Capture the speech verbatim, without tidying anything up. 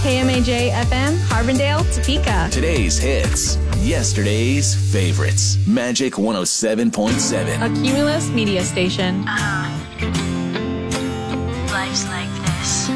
K M A J F M, Carbondale, Topeka. Today's hits, yesterday's favorites. Magic one oh seven point seven. A Cumulus media station. Uh-huh. Life's like this.